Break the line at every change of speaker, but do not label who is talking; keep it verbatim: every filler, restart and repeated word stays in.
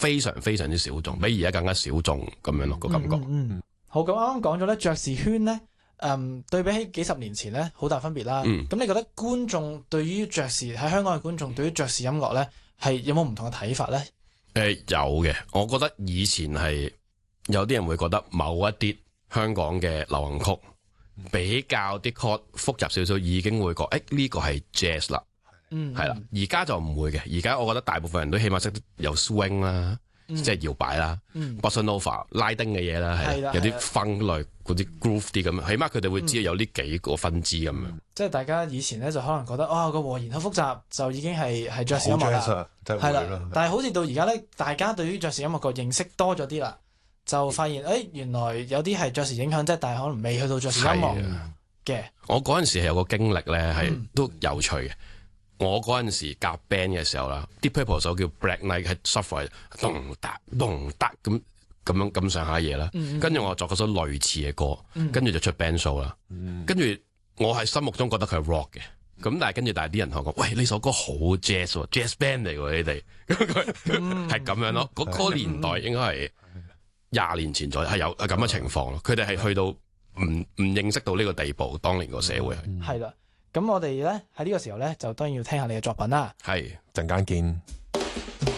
非常非常之小眾，比而家更加小眾咁樣咯個感覺。
嗯嗯嗯、好，咁啱啱講咗咧爵士圈咧，嗯，對比起幾十年前咧，好大分別啦。咁、
嗯、
你覺得觀眾對於爵士喺香港嘅觀眾對於爵士音樂咧係有冇唔同嘅睇法咧？誒、
呃，有嘅，我覺得以前係有啲人會覺得某一啲香港嘅流行曲比較啲 chord 複雜少少，已經會覺誒呢個係 jazz 啦。
嗯，
係啦，而家就唔會嘅。而家我覺得大部分人都起碼識得有 swing 啦，嗯、即係搖擺啦、嗯、bossa nova 拉丁嘅嘢啦，係有啲 funk 類嗰啲 groove 啲咁樣。起碼佢哋會知道有呢幾個分支咁樣。嗯、
即係大家以前咧就可能覺得哦個和弦好複雜，就已經係係爵士音樂啦。係啦，但係好似到而家咧，大家對於爵士音樂個認識多咗啲啦，就發現誒、哎、原來有啲係爵士影響啫，但係可能未去到爵士音樂嘅。我
嗰陣時係有個經歷咧，係、嗯、都有趣嘅。我嗰陣時夾 band 嘅時候啦，Deep Purple 首叫 Black Knight 係 shuffle 咚嗒咚嗒咁咁樣咁上下嘢啦，跟住、嗯、我作嗰首類似嘅歌，跟住、嗯、就出 band show 啦，跟住、嗯、我喺心目中覺得佢係 rock 嘅，咁但係跟住但係啲人同我講，喂呢首歌好 jazz 喎 jazz band 嚟喎你哋，係咁樣咯，嗰、嗰個年代應該係廿年前左右係有咁嘅情況咯，佢哋係去到唔唔認識到呢個地步，當年個社會係。
係啦。咁我哋咧喺呢個時候咧，就當然要聽下你嘅作品啦。
係，
陣間見。